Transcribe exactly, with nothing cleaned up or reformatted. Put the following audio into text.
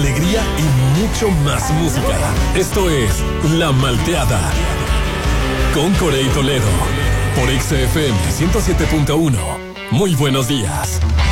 alegría y mucho más música. Esto es La Malteada con Corey Toledo por X F M ciento siete punto uno. Muy buenos días.